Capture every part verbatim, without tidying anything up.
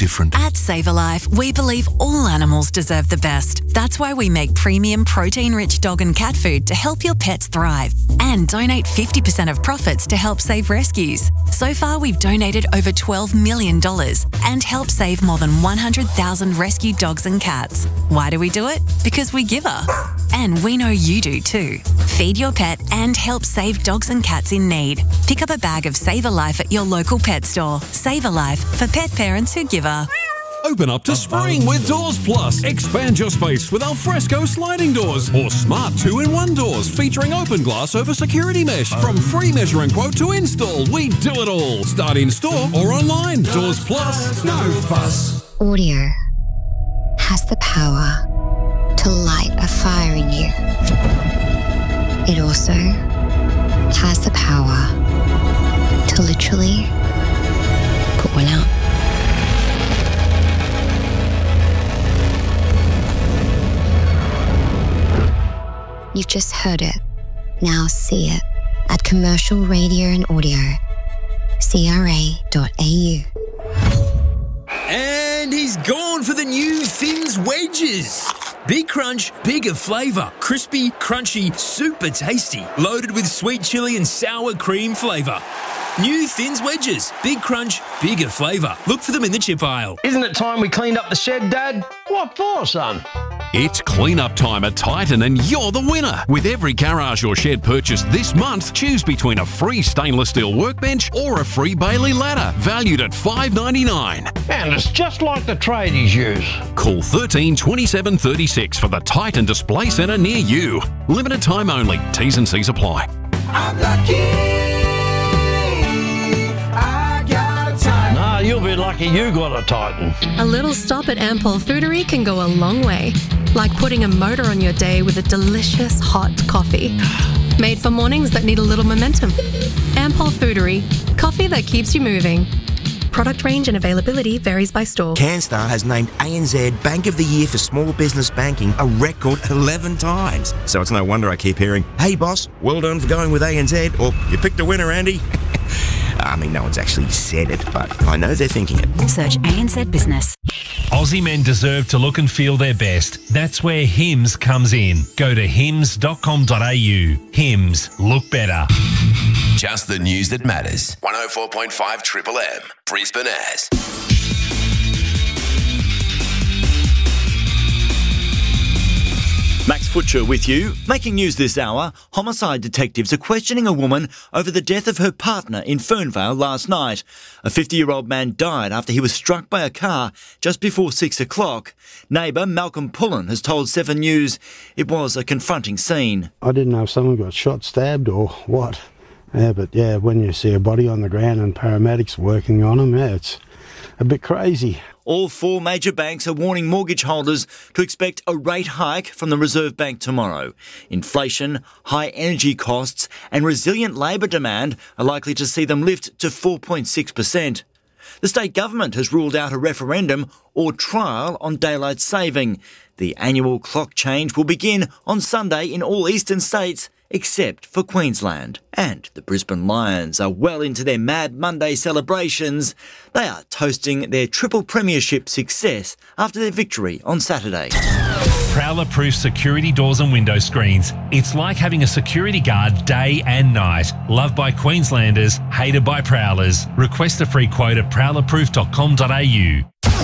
different. At Save a Life, we believe all animals deserve the best. That's why we make premium protein-rich dog and cat food to help your pets thrive and donate fifty percent of profits to help save rescues. So far, we've donated over twelve million dollars and helped save more than one hundred thousand rescued dogs and cats. Why do we do it? Because we give her. And we know you do too. Feed your pet and help save dogs and cats in need. Pick up a bag of Save a Life at your local pet store. Save a Life for pet parents who give her. Open up to spring with Doors Plus. Expand your space with alfresco sliding doors or smart two-in-one doors featuring open glass over security mesh. From free measure and quote to install, we do it all. Start in store or online. Doors Plus, no fuss. Audio has the power to light a fire in you. It also has the power to literally put one out. You've just heard it. Now see it at Commercial Radio and Audio, c r a dot a u. And he's gone for the new Thins wedges. Big crunch, bigger flavour, crispy, crunchy, super tasty, loaded with sweet chilli and sour cream flavour. New Thins wedges, big crunch, bigger flavour. Look for them in the chip aisle. Isn't it time we cleaned up the shed, Dad? What for, son? It's clean-up time at Titan and you're the winner. With every garage or shed purchase this month, choose between a free stainless steel workbench or a free Bailey ladder, valued at five dollars ninety-nine. And it's just like the tradies use. Call thirteen twenty-seven thirty-six for the Titan Display Centre near you. Limited time only. T's and C's apply. I'm lucky. Nah, you'll be lucky you got a Titan. A little stop at Ampol Foodery can go a long way. Like putting a motor on your day with a delicious hot coffee. Made for mornings that need a little momentum. Ampol Foodery. Coffee that keeps you moving. Product range and availability varies by store. Canstar has named A N Z Bank of the Year for Small Business Banking a record eleven times. So it's no wonder I keep hearing, "Hey boss, well done for going with A N Z," or "You picked a winner, Andy." I mean, no one's actually said it, but I know they're thinking it. Search A N Z Business. Aussie men deserve to look and feel their best. That's where Hims comes in. Go to hims dot com dot a u. Hims, look better. Just the news that matters. one oh four point five Triple M, Brisbane as. Max Futcher with you. Making news this hour, homicide detectives are questioning a woman over the death of her partner in Fernvale last night. A fifty-year-old man died after he was struck by a car just before six o'clock. Neighbour Malcolm Pullen has told Seven News it was a confronting scene. I didn't know if someone got shot, stabbed or what. Yeah, but yeah, when you see a body on the ground and paramedics working on him, yeah, it's a bit crazy. All four major banks are warning mortgage holders to expect a rate hike from the Reserve Bank tomorrow. Inflation, high energy costs and resilient labour demand are likely to see them lift to four point six percent. The state government has ruled out a referendum or trial on daylight saving. The annual clock change will begin on Sunday in all eastern states except for Queensland. And the Brisbane Lions are well into their Mad Monday celebrations. They are toasting their triple premiership success after their victory on Saturday. Prowler Proof security doors and window screens. It's like having a security guard day and night. Loved by Queenslanders, hated by Prowlers. Request a free quote at prowler proof dot com dot a u.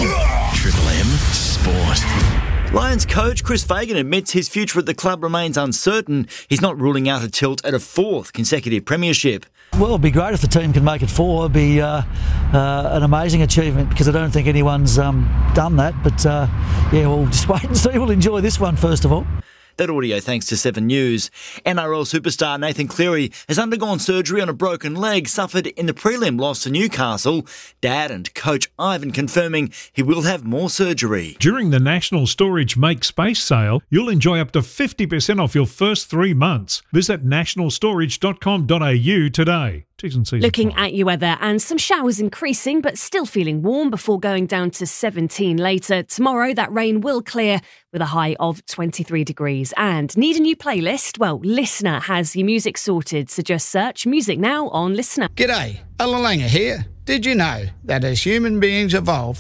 Triple M Sport. Lions coach Chris Fagan admits his future at the club remains uncertain. He's not ruling out a tilt at a fourth consecutive premiership. Well, it'd be great if the team can make it four. It'd be uh, uh, an amazing achievement because I don't think anyone's um, done that. But uh, yeah, we'll just wait and see. We'll enjoy this one first of all. That audio thanks to Seven News. N R L superstar Nathan Cleary has undergone surgery on a broken leg suffered in the prelim loss to Newcastle. Dad and coach Ivan confirming he will have more surgery. During the National Storage Make Space sale, you'll enjoy up to fifty percent off your first three months. Visit national storage dot com dot a u today. Looking at your weather and some showers increasing but still feeling warm before going down to seventeen later. Tomorrow that rain will clear with a high of twenty-three degrees. And need a new playlist? Well, Listener has your music sorted, so just search Music Now on Listener. G'day, Alalanga here. Did you know that as human beings evolve,